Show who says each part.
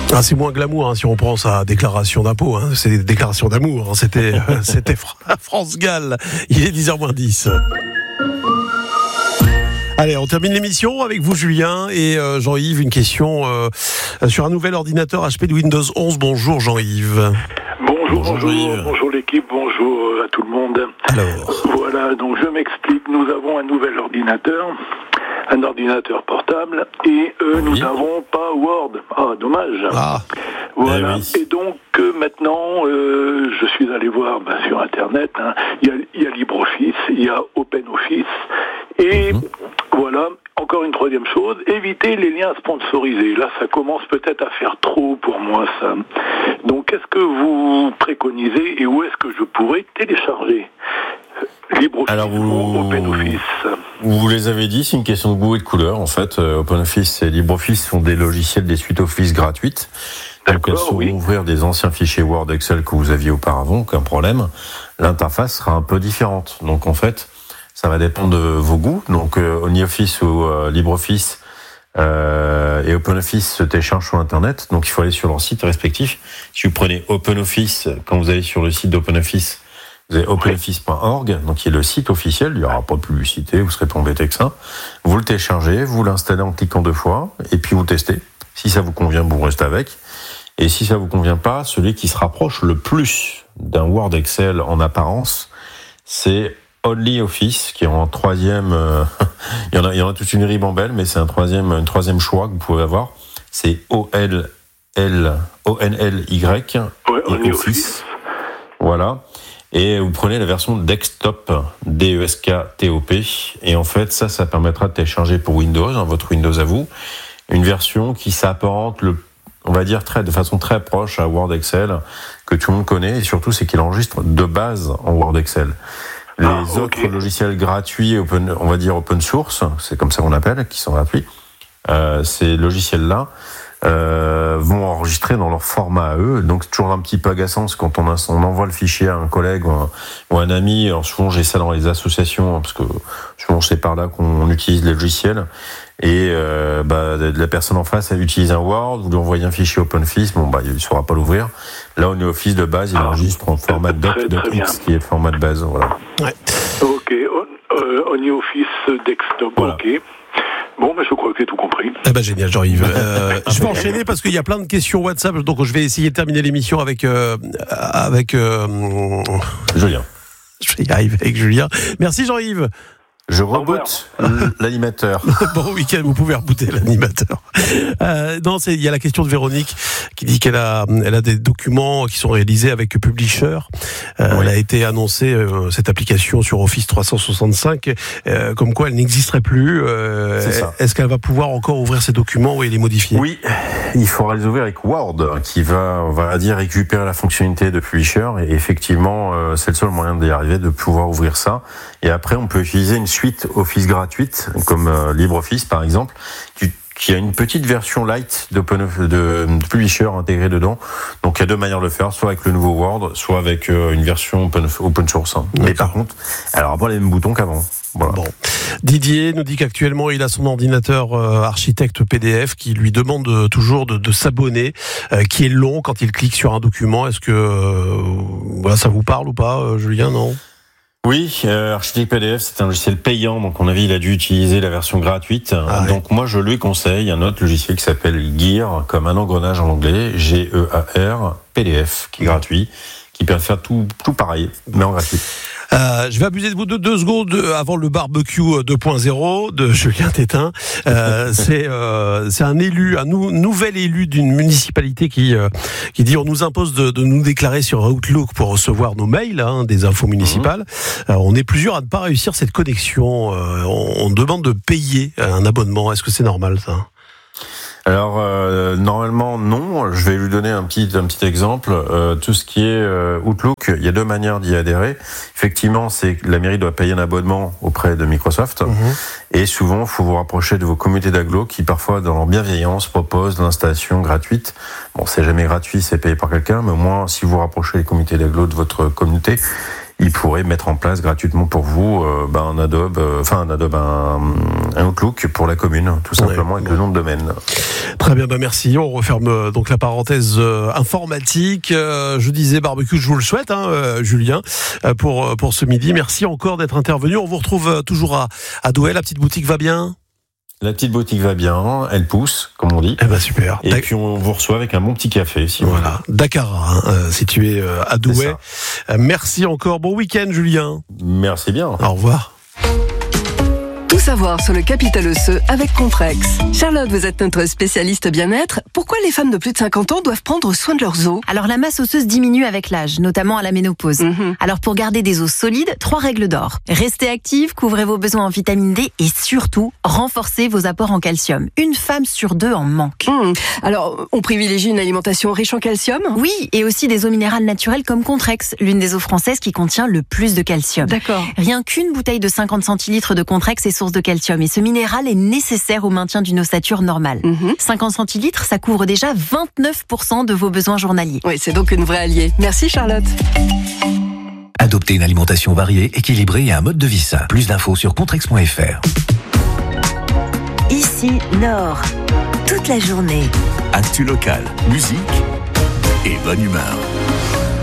Speaker 1: Ah, c'est moins glamour si on prend sa déclaration d'impôt. C'est des déclarations d'amour. C'était France Gall. Il est 10h-10. Allez, on termine l'émission avec vous, Julien, et Jean-Yves. Une question sur un nouvel ordinateur HP de Windows 11. Bonjour, Jean-Yves.
Speaker 2: Bonjour l'équipe, bonjour à tout le monde.
Speaker 1: Alors.
Speaker 2: Voilà, donc je m'explique. Nous avons un nouvel ordinateur, un ordinateur portable, et nous n'avons pas Word. Ah, dommage.
Speaker 1: Ah.
Speaker 2: Voilà. Et donc maintenant, je suis allé voir sur Internet. Il y a LibreOffice, il y a OpenOffice, et voilà. Encore une troisième chose, éviter les liens sponsorisés. Là, ça commence peut-être à faire trop pour moi, ça. Donc, qu'est-ce que vous préconisez et où est-ce que je pourrais télécharger LibreOffice ou OpenOffice?
Speaker 3: Vous les avez dit, c'est une question de goût et de couleur. En fait, OpenOffice et LibreOffice sont des logiciels des suites Office gratuites. Donc, elles sauront ouvrir des anciens fichiers Word, Excel que vous aviez auparavant, aucun problème. L'interface sera un peu différente. Donc, en fait, ça va dépendre de vos goûts. Donc, OnlyOffice ou LibreOffice et OpenOffice se téléchargent sur Internet. Donc, il faut aller sur leur site respectif. Si vous prenez OpenOffice, quand vous allez sur le site d'OpenOffice, vous avez openoffice.org, donc qui est le site officiel. Il n'y aura pas de publicité, vous serez pas embêté que ça. Vous le téléchargez, vous l'installez en cliquant 2 fois, et puis vous testez. Si ça vous convient, vous restez avec. Et si ça vous convient pas, celui qui se rapproche le plus d'un Word Excel en apparence, c'est OnlyOffice, qui est en troisième, il y en a toute une ribambelle, mais c'est une troisième choix que vous pouvez avoir. C'est ONLY, Office. Voilà. Et vous prenez la version desktop, DESKTOP. Et en fait, ça permettra de télécharger pour Windows, votre Windows à vous, une version qui s'apparente on va dire de façon très proche à Word Excel, que tout le monde connaît, et surtout, c'est qu'il enregistre de base en Word Excel. Les autres logiciels gratuits, on va dire open source, c'est comme ça qu'on appelle, qui sont gratuits, ces logiciels-là vont enregistrer dans leur format à eux. Donc c'est toujours un petit peu agaçant, parce que quand on envoie le fichier à un collègue ou un ami, alors souvent j'ai ça dans les associations, parce que souvent c'est par là qu'on utilise les logiciels, et la personne en face, elle utilise un Word, vous lui envoyez un fichier OpenOffice, il ne saura pas l'ouvrir. Là, OnlyOffice de base, il enregistre en format docx, qui est le format de base. Voilà.
Speaker 1: Ouais.
Speaker 2: Ok, OnlyOffice desktop, voilà. Ok. Bon, je crois que j'ai tout compris.
Speaker 1: Génial, Jean-Yves. Je vais enchaîner parce qu'il y a plein de questions WhatsApp, donc je vais essayer de terminer l'émission avec
Speaker 3: Julien.
Speaker 1: Je vais y arriver avec Julien. Merci, Jean-Yves.
Speaker 3: Je reboot l'animateur.
Speaker 1: Bon week-end, vous pouvez rebooter l'animateur. Il y a la question de Véronique qui dit qu'elle a des documents qui sont réalisés avec Publisher. Elle a été annoncée, cette application sur Office 365, comme quoi elle n'existerait plus.
Speaker 3: C'est ça.
Speaker 1: Est-ce qu'elle va pouvoir encore ouvrir ces documents et les modifier?
Speaker 3: Oui, il faudra les ouvrir avec Word, qui va, on va dire, récupérer la fonctionnalité de Publisher. Et effectivement, c'est le seul moyen d'y arriver, de pouvoir ouvrir ça. Et après, on peut utiliser une suite Office gratuite, comme LibreOffice par exemple, qui a une petite version light de Publisher intégrée dedans. Donc il y a 2 manières de le faire, soit avec le nouveau Word, soit avec une version open source. Mais par contre, elle n'aura pas les mêmes boutons qu'avant. Voilà. Bon.
Speaker 1: Didier nous dit qu'actuellement il a son ordinateur architecte PDF qui lui demande toujours de s'abonner, qui est long quand il clique sur un document. Est-ce que ça vous parle ou pas, Julien? Non?
Speaker 3: Oui, Architecte PDF, c'est un logiciel payant, donc à mon avis, il a dû utiliser la version gratuite. Donc moi, je lui conseille un autre logiciel qui s'appelle Gear, comme un engrenage en anglais, Gear, PDF, qui est gratuit, qui permet de faire tout pareil, mais en gratuit.
Speaker 1: Je vais abuser de vous 2 secondes avant le barbecue 2.0 de Julien Tétin. C'est un élu, un nouvel élu d'une municipalité qui dit on nous impose de nous déclarer sur Outlook pour recevoir nos mails, des infos municipales. On est plusieurs à ne pas réussir cette connexion. On demande de payer un abonnement. Est-ce que c'est normal ça?
Speaker 3: Alors normalement non. Je vais lui donner un petit exemple. Tout ce qui est Outlook, il y a 2 manières d'y adhérer. Effectivement, c'est que la mairie doit payer un abonnement auprès de Microsoft, et souvent, il faut vous rapprocher de vos communautés d'agglo qui parfois, dans leur bienveillance, proposent l'installation gratuite. Bon, c'est jamais gratuit, c'est payé par quelqu'un, mais au moins, si vous rapprochez les communautés d'agglo de votre communauté, ils pourraient mettre en place gratuitement pour vous un Outlook pour la commune, tout simplement avec le nom de domaine.
Speaker 1: Très bien, merci. On referme donc la parenthèse informatique. Je disais barbecue, je vous le souhaite, Julien, pour ce midi. Merci encore d'être intervenu. On vous retrouve toujours à Douai. La petite boutique va bien ?
Speaker 3: La petite boutique va bien, elle pousse, comme on dit.
Speaker 1: Eh ben super.
Speaker 3: Et puis on vous reçoit avec un bon petit café, si vous voulez.
Speaker 1: Dakar, situé à Douai. Merci encore. Bon week-end, Julien.
Speaker 3: Merci bien.
Speaker 1: Au revoir.
Speaker 4: Tout savoir sur le capital osseux avec Contrex. Charlotte, vous êtes notre spécialiste bien-être. Pourquoi les femmes de plus de 50 ans doivent prendre soin de leurs os ?
Speaker 5: Alors la masse osseuse diminue avec l'âge, notamment à la ménopause. Alors pour garder des os solides, 3 règles d'or. Restez active, couvrez vos besoins en vitamine D et surtout, renforcez vos apports en calcium. Une femme sur 2 en manque.
Speaker 4: Alors, on privilégie une alimentation riche en calcium ?
Speaker 5: Oui, et aussi des eaux minérales naturelles comme Contrex, l'une des eaux françaises qui contient le plus de calcium.
Speaker 4: D'accord.
Speaker 5: Rien qu'une bouteille de 50 centilitres de Contrex est source de calcium et ce minéral est nécessaire au maintien d'une ossature normale. 50 centilitres, ça couvre déjà 29% de vos besoins journaliers.
Speaker 4: Oui, c'est donc une vraie alliée. Merci Charlotte.
Speaker 6: Adoptez une alimentation variée, équilibrée et un mode de vie sain. Plus d'infos sur contrex.fr.
Speaker 7: Ici, Nord. Toute la journée.
Speaker 6: Actu local, musique et bonne humeur.